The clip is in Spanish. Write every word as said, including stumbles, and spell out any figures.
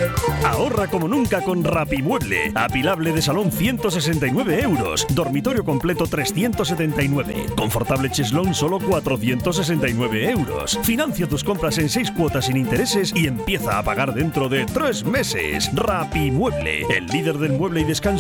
Ahorra como nunca con Rapimueble. Apilable de salón ciento sesenta y nueve euros. Dormitorio completo trescientos setenta y nueve. Confortable cheslón solo cuatrocientos sesenta y nueve euros. Financia tus compras en seis cuotas sin intereses y empieza a pagar dentro de tres meses. Rapimueble, el líder del mueble y descanso